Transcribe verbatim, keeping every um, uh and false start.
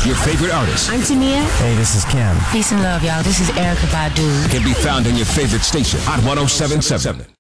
Your favorite artists. I'm Tamia. Hey, this is Kim. Peace and love, y'all. This is Erykah Badu. Can be found on your favorite station, Hot one oh seven point seven.